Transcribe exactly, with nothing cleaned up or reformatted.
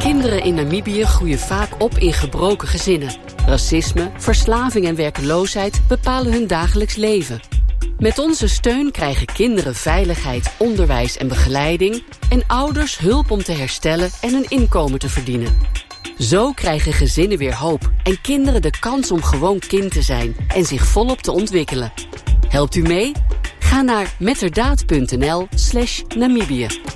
Kinderen in Namibië groeien vaak op in gebroken gezinnen. Racisme, verslaving en werkloosheid bepalen hun dagelijks leven. Met onze steun krijgen kinderen veiligheid, onderwijs en begeleiding... en ouders hulp om te herstellen en een inkomen te verdienen. Zo krijgen gezinnen weer hoop en kinderen de kans om gewoon kind te zijn... en zich volop te ontwikkelen. Helpt u mee? Ga naar metterdaad punt n l slash Namibië.